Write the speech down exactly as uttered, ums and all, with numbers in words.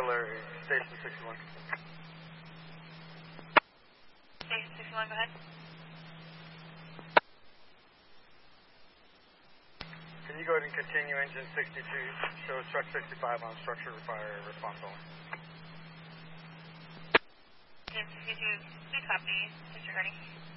Larry, Station sixty-one. Station sixty-one, go ahead. Can you go ahead and continue engine sixty-two, shows truck sixty-five on structure fire response only. Engine sixty-two, please copy, disregarding.